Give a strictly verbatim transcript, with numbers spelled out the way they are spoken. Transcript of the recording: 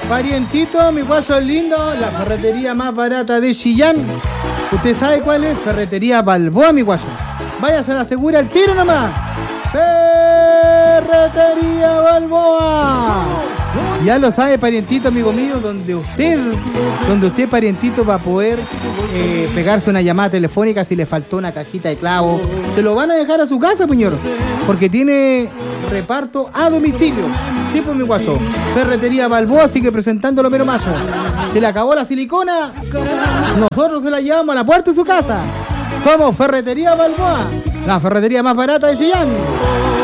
Parientito, mi guaso lindo, la ferretería más barata de Chillán. ¿Usted sabe cuál es? Ferretería Balboa, mi guaso. Váyase a la segura el tiro nomás. Ferretería Balboa. Ya lo sabe, parientito, amigo mío, donde usted, donde usted, parientito, va a poder eh, pegarse una llamada telefónica si le faltó una cajita de clavo. Se lo van a dejar a su casa, señor, porque tiene reparto a domicilio. Sí, pues, mi guaso. Ferretería Balboa sigue presentándolo, pero mazo. Se le acabó la silicona, nosotros se la llevamos a la puerta de su casa. Somos Ferretería Balboa, la ferretería más barata de Chillán.